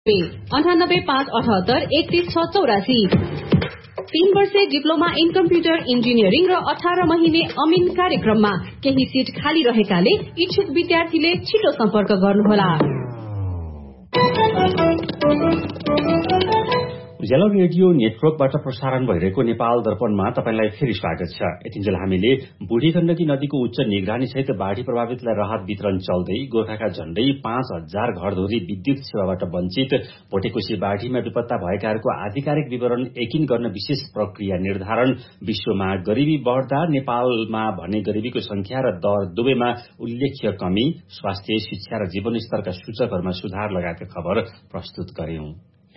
9857813684। 3 वर्षे diploma in computer engineering र 18 महिने अमिन कार्यक्रममा केही सिट खाली रहेकाले इच्छुक विद्यार्थीले छिटो सम्पर्क गर्नुहोला। उज्यालो रेडियो नेटवर्कबाट प्रसारण भइरहेको नेपाल दर्पणमा तपाईलाई फेरि स्वागत छ। यतिन्जेल हामीले बुढी गण्डकी नदीको उच्च निगरानी सहित बाढ़ी प्रभावितलाई राहत वितरण चल्दै गोर्खाका झण्डै 5000 घरधुरी विद्युत सेवाबाट वञ्चित भोटेकोशी बाढ़ीमा बेपत्ता भएकाहरूको आधिकारिक विवरण यकिन गर्न विशेष प्रक्रिया निर्धारण, विश्वमा गरिबी बढ्दा नेपालमा भने गरिबीको संख्या र दर दुवैमा उल्लेख्य कमी, स्वास्थ्य, शिक्षा र जीवनस्तरका सूचकहरूमा सुधार लगायतका खबर प्रस्तुत गर्यौं।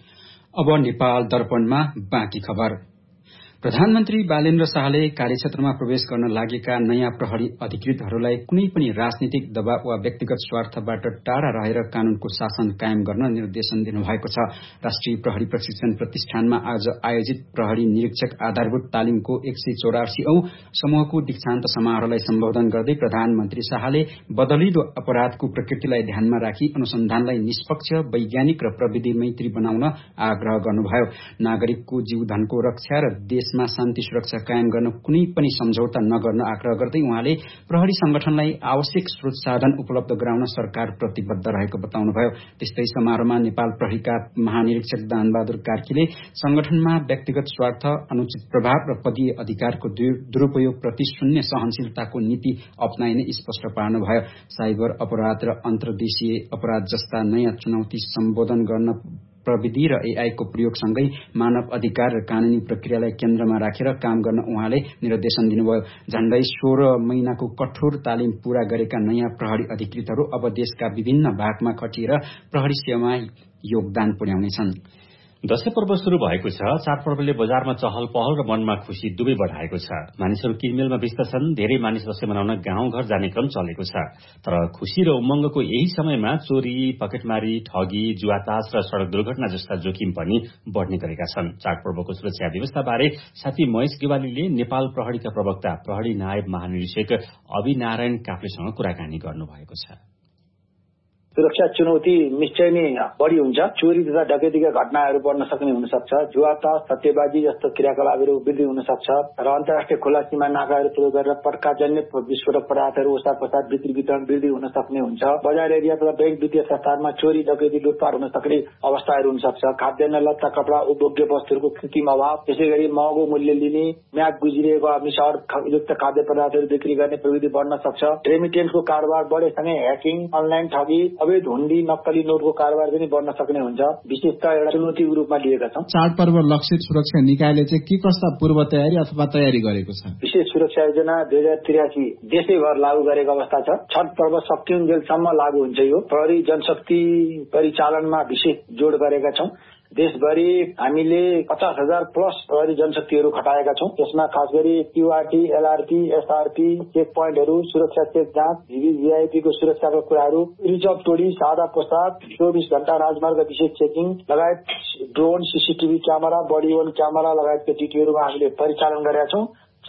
अब नेपाल दर्पणमा बाँकी खबर। प्रधानमन्त्री बालेन्द्र शाहले कार्यक्षेत्रमा प्रवेश गर्न लागेका नयाँ प्रहरी अधिकृतहरूलाई कुनै पनि राजनीतिक दबाव वा व्यक्तिगत स्वार्थबाट टाढा रहेर कानूनको शासन कायम गर्न निर्देशन दिनुभएको छ। राष्ट्रिय प्रहरी प्रशिक्षण प्रतिष्ठानमा आज आयोजित प्रहरी निरीक्षक आधारभूत तालिमको 184औं समूहको दीक्षान्त समारोहलाई सम्बोधन गर्दै प्रधानमन्त्री शाहले बदलिदो अपराधको प्रकृतिलाई ध्यानमा राखी अनुसन्धानलाई निष्पक्ष, वैज्ञानिक र प्रविधि मैत्री बनाउन आग्रह गर्नुभयो। नागरिकको जीवधनको रक्षा र देशमा शान्ति सुरक्षा कायम गर्न कुनै पनि सम्झौता नगर्न आग्रह गर्दै उहाँले प्रहरी संगठनलाई आवश्यक स्रोत साधन उपलब्ध गराउन सरकार प्रतिबद्ध रहेको बताउनुभयो। त्यस्तै समारोहमा नेपाल प्रहरीका महानिरीक्षक दानबहादुर कार्कीले संगठनमा व्यक्तिगत स्वार्थ, अनुचित प्रभाव र पदीय अधिकारको दुरूपयोग प्रति शून्य सहनशीलताको नीति अपनाइने स्पष्ट पार्नुभयो। साइबर अपराध र अन्तर्देशीय अपराध जस्ता नयाँ चुनौती सम्बोधन गर्न प्रविधि र एआईको प्रयोगसँगै मानव अधिकार र कानूनी प्रक्रियालाई केन्द्रमा राखेर काम गर्न उहाँले निर्देशन दिनुभयो। झण्डै 16 महिनाको कठोर तालिम पूरा गरेका नयाँ प्रहरी अधिकृतहरू अब देशका विभिन्न भागमा खटिएर प्रहरी सेवामा योगदान पुर्याउनेछन्। दशैं पर्व शुरू भएको छ। चाडपर्वले बजारमा चहल पहल र मनमा खुशी दुवै बढ़ाएको छ। मानिसहरू किनमेलमा व्यस्त छन्। धेरै मानिस दशैं मनाउन गाउँ घर जाने क्रम चलेको छ। तर खुशी र उमंगको यही समयमा चोरी, पकेटमारी, ठगी, जुवातास र सड़क दुर्घटना जस्ता जोखिम पनि बढ़ने गरेका छन्। चाडपर्वको सुरक्षा व्यवस्था बारे साथी महेश गेवालीले नेपाल प्रहरीका प्रवक्ता प्रहरी नायब महानिरीक्षक अभिनारायण काफ्लेसँग कुराकानी गर्नुभएको छ। सुरक्षा चुनौती निश्चय नै बढ़ी हुन्छ। चोरी तथा डकैतीका घटनाहरू बढ्न सक्ने हुन सक्छ। जुवातास, सट्टेबाजी जस्तो क्रियाकलापहरू वृद्धि हुन सक्छ र अन्तर्राष्ट्रिय खुला सीमा नाकाहरू प्रयोग गरेर पटकाजन्य विस्फोटक पदार्थहरू ओसारपसार बिक्री वितरण वृद्धि हुन सक्ने हुन्छ। बजार एरिया तथा बैंक वित्तीय संस्थानमा चोरी, डकैती, लुटपाट हुन सक्ने अवस्थाहरू हुन सक्छ। खाद्यान्न, लत्ता, कपड़ा, उपभोग्य वस्तुहरूको कृत्रिम अभाव, त्यसैगरी महँगो मूल्य लिने, म्याद गुज्रिएको मिसावट युक्त खाद्य पदार्थहरू बिक्री गर्ने प्रवृत्ति बढ्न सक्छ। रेमिटेन्सको कारोबार बढेसँगै ह्याकिङ, अनलाइन ठगी, अवैध हुण्डी, नक्कली नोटको कारोबार पनि बढ्न सक्ने हुन्छ। विशेषतः एउटा चुनौतीको रूपमा लिएका छौं। चाडपर्व लक्षित सुरक्षा निकायले चाहिँ के कस्ता पूर्व तयारी अथवा तयारी गरेको छ? विशेष सुरक्षा योजना 2083 देशैभर लागू गरेको अवस्था छ। छठ पर्व सकिउन्जेलसम्म लागू हुन्छ। यो प्रहरी जनशक्ति परिचालनमा विशेष जोड गरेका छौं। देशभरि हामीले 50,000 प्लस प्रहरी जनशक्तिहरू खटाएका छौं। त्यसमा खास गरी क्यूआरटी, एलआरपी, एसआरपी, चेक पोइन्टहरू, सुरक्षा चेक जाँच, भिभिआईपीको सुरक्षाका कुराहरू, रिजर्भ टोली, सादा पोसाक, 24 घण्टा राजमार्ग विशेष चेकिङ लगायत drone, CCTV camera, body वर्न camera लगायतका ड्युटीहरूमा हामीले परिचालन गरेका छौं।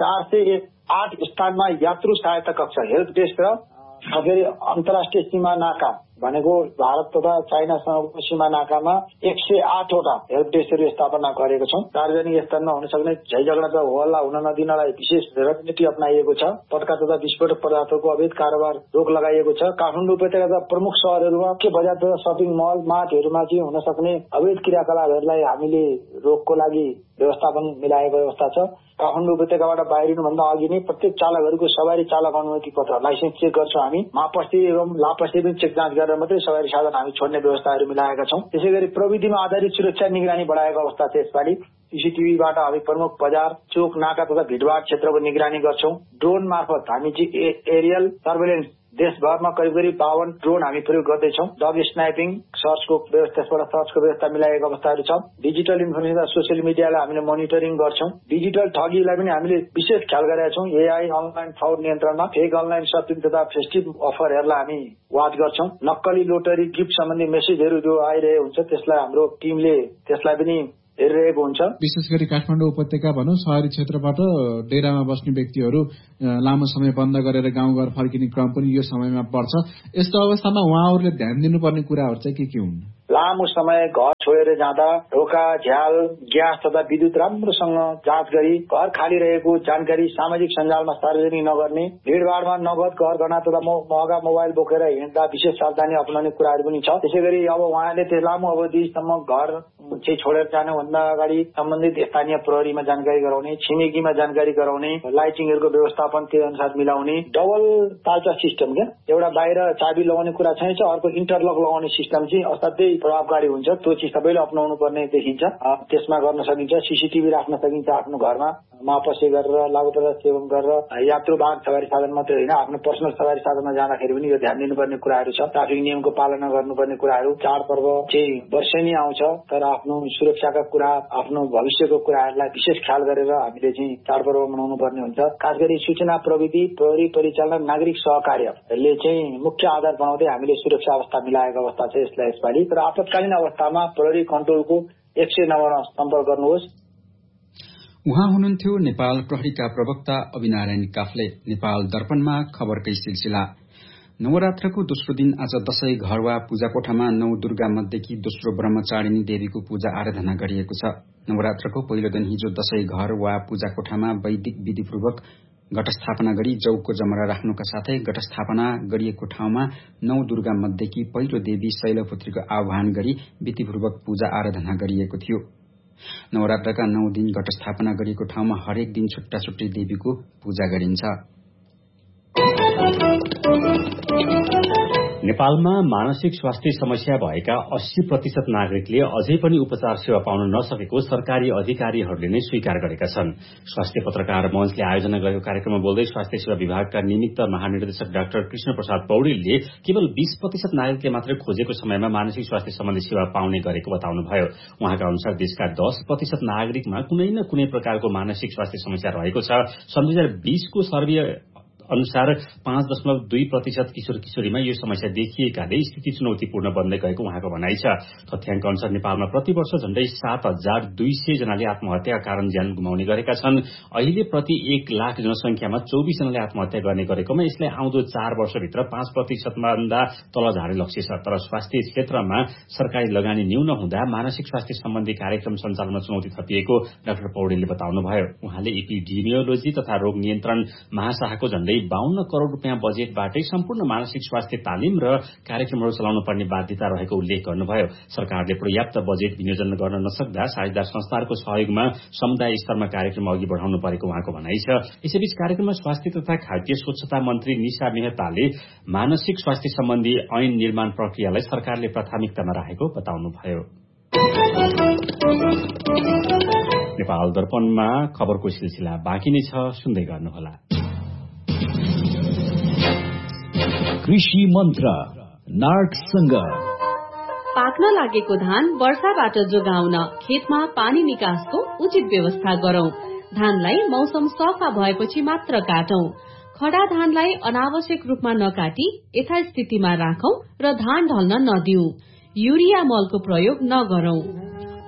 408 स्थानमा यात्रु सहायता कक्ष, हेल्प डेस्क र अन्तर्राष्ट्रिय सीमा नाका भनेको भारत तथा चाइनासँगको सीमा नाकामा 108 वटा हेल्प डेस्कहरू स्थापना गरेको छौं। सार्वजनिक स्थानमा हुन सक्ने झैझगडा र होहल्ला हुन नदिनलाई विशेष रणनीति अपनाइएको छ। पटका तथा विस्फोटक पदार्थहरूको अवैध कारोबार रोक लगाइएको छ। काठमाडौँ उपत्यकाका प्रमुख शहरहरूमा के बजार तथा शपिङ मल, मार्टहरूमा चाहिँ हुन सक्ने अवैध क्रियाकलापहरूलाई हामीले रोकको लागि व्यवस्थापन मिलाएको अवस्था छ। काठमाडौँ उपत्यकाबाट बाहिरिनुभन्दा अघि नै प्रत्येक चालकहरूको सवारी चालक अनुमति पत्र, लाइसेन्स चेक गर्छौं हामी। मापस्ती एवं लापस्ती पनि चेक जाँच गरेर मात्रै सवारी साधन हामी छोड्ने व्यवस्थाहरू मिलाएका छौं। त्यसैगरी प्रविधिमा आधारित सुरक्षा निगरानी बढाएको अवस्था छ। यसपालि सीसीटीभीबाट हामी प्रमुख बजार, चोक, नाका तथा भिडभाड क्षेत्रको निगरानी गर्छौं। ड्रोन मार्फत हामी चाहिँ एरियल सर्वेलेन्स देशभरमा करिब 52 ड्रोन हामी प्रयोग गर्दैछौं। डग स्नाइपिङ, सर्चको व्यवस्था मिलाएको अवस्थाहरू छ। डिजिटल इन्फर्मेसन र सोसियल मिडियालाई हामीले मोनिटरिङ गर्छौं। डिजिटल ठगीलाई पनि हामीले विशेष ख्याल गरेका छौं। एआई अनलाइन फ्रड नियन्त्रणमा फेक अनलाइन शपिङ तथा फेस्टिभ अफरहरूलाई हामी वाच गर्छौं। नक्कली लोटरी, गिफ्ट सम्बन्धी मेसेजहरू जो आइरहेको हुन्छ त्यसलाई हाम्रो टिमले त्यसलाई पनि हेरिरहेको हुन्छ। विशेष गरी काठमाडौँ उपत्यका भनौं शहरी क्षेत्रबाट डेरामा बस्ने व्यक्तिहरू लामो समय बन्द गरेर गाउँघर फर्किने क्रम पनि यो समयमा पर्छ। यस्तो अवस्थामा उहाँहरूले ध्यान दिनुपर्ने कुराहरू चाहिँ के हुन्? लामो समय घर छोडेर जाँदा ढोका, झ्याल, ग्यास तथा विद्युत राम्रोसँग जाँच गरी घर खाली रहेको जानकारी सामाजिक सञ्जालमा सार्वजनिक नगर्ने, भिडभाडमा नगद गहना तथा महँगा मोबाइल बोकेर हिँड्दा विशेष सावधानी अपनाउने कुराहरू पनि छ। त्यसैगरी अब उहाँले त्यो लामो अवधिसम्म घर चाहिँ छोडेर जानुभन्दा अगाडि सम्बन्धित स्थानीय प्रहरीमा जानकारी गराउने, छिमेकीमा जानकारी गराउने, लाइटिङहरूको व्यवस्थापन त्यो अनुसार मिलाउने, डबल तालचा सिस्टम क्या, एउटा बाहिर चाबी लगाउने कुरा छैन, अर्को इन्टरलक लगाउने सिस्टम चाहिँ असाध्यै प्रभावकारी हुन्छ। त्यो चिज सबैले अपनाउनु पर्ने देखिन्छ। त्यसमा गर्न सकिन्छ, सीसीटीभी राख्न सकिन्छ आफ्नो घरमा, मापसे गरेर लागु पदार्थ सेवन गरेर यात्रु वाहन सवारी साधन मात्रै होइन, आफ्नो पर्सनल सवारी साधनमा जाँदाखेरि पनि यो ध्यान दिनुपर्ने कुराहरू छ। ट्राफिक नियमको पालना गर्नुपर्ने कुराहरू, चाडपर्व चाहिँ वर्षेनी आउँछ तर आफ्नो सुरक्षाका कुरा, आफ्नो भविष्यको कुराहरूलाई विशेष ख्याल गरेर हामीले चाहिँ चाडपर्व मनाउनु पर्ने हुन्छ। खास गरी सूचना प्रविधि, प्रहरी परिचालन, नागरिक सहकार्यले चाहिँ मुख्य आधार बनाउँदै हामीले सुरक्षा अवस्था मिलाएको अवस्था छ यसलाई यसपालि। तर आपतकालीन अवस्थामा प्रहरी कन्ट्रोलको 109 सम्पर्क गर्नुहोस्। उहाँ हुनुहुन्थ्यो नेपाल प्रहरीका प्रवक्ता अविनारायण काफ्ले। नेपाल दर्पणमा खबरकै सिलसिला। नवरात्रको दोस्रो दिन आज दशैं घर वा पूजाकोठामा 9 दुर्गा मध्येकी दोस्रो ब्रह्मचारिणी देवीको पूजा आराधना गरिएको छ। नवरात्रको पहिलो दिन हिजो दशैं घर वा पूजाकोठामा वैदिक विधिपूर्वक घटस्थापना गरी जौको जमरा राख्नुका साथै घटस्थापना गरिएको ठाउँमा 9 दुर्गा मध्येकी पहिलो देवी शैलपुत्रीको आह्वान गरी विधिपूर्वक पूजा आराधना गरिएको थियो। नवरात्रका 9 दिन घटस्थापना गरिएको ठाउँमा हरेक दिन छुट्टा छुट्टै देवीको पूजा गरिन्छ। नेपालमा मानसिक स्वास्थ्य समस्या भएका 80% नागरिकले अझै पनि उपचार सेवा पाउन नसकेको सरकारी अधिकारीहरूले नै स्वीकार गरेका छन्। स्वास्थ्य पत्रकार मञ्चले आयोजना गरेको कार्यक्रममा बोल्दै स्वास्थ्य सेवा विभागका निमित्त महानिर्देशक डाक्टर कृष्ण प्रसाद पौडेलले केवल 20% नागरिकले मात्रै खोजेको समयमा मानसिक स्वास्थ्य सम्बन्धी सेवा पाउने गरेको बताउनुभयो। उहाँका अनुसार देशका 10% नागरिकमा कुनै न कुनै प्रकारको मानसिक स्वास्थ्य समस्या रहेको छ। सन् 2020 को सर्वे अनुसार 5.2% किशोर किशोरीमा यो समस्या देखिएकाले स्थिति चुनौतीपूर्ण बन्दै गएको उहाँको भनाइ छ। तथ्याङ्क अनुसार नेपालमा प्रति वर्ष झण्डै 7,200 जनाले आत्महत्याका कारण ज्यान गुमाउने गरेका छन्। अहिले प्रति 1 लाख जनसंख्यामा 24 जनाले आत्महत्या गर्ने गरेकोमा यसलाई आउँदो 4 वर्षभित्र 5% भन्दा तल झार्ने लक्ष्य छ। तर स्वास्थ्य क्षेत्रमा सरकारी लगानी न्यून हुँदा मानसिक स्वास्थ्य सम्बन्धी कार्यक्रम सञ्चालनमा चुनौती थपिएको डाक्टर पौडेलले बताउनुभयो। उहाँले एपिडेमियोलोजी तथा रोग नियन्त्रण महाशाखाको झण्डै 52 करोड़ रुपियाँ बजेटबाटै सम्पूर्ण मानसिक स्वास्थ्य तालिम र कार्यक्रमहरू चलाउनु पर्ने बाध्यता रहेको उल्लेख गर्नुभयो। सरकारले पर्याप्त बजेट विनियोजन गर्न नसक्दा साझेदार संस्थाहरूको सहयोगमा समुदाय स्तरमा कार्यक्रम अघि बढाउनु परेको उहाँको भनाइ छ। यसैबीच कार्यक्रममा स्वास्थ्य तथा खाद्य स्वच्छता मन्त्री निशा मेहताले मानसिक स्वास्थ्य सम्बन्धी ऐन निर्माण प्रक्रियालाई सरकारले प्राथमिकतामा राखेको बताउनुभयो। नेपाल दर्पणमा खबरको सिलसिला बाँकी नै छ, सुन्दै गर्नुहोला। कृषि मन्त्र नार्कसँग पाक्न लागेको धान वर्षाबाट जोगाउन खेतमा पानी निकासको उचित व्यवस्था गरौं। धानलाई मौसम सफा भएपछि मात्र काटौं। खडा धानलाई अनावश्यक रूपमा नकाटी यथास्थितिमा राखौं र धान ढल्न नदिऊ। युरिया मलको प्रयोग नगरौं।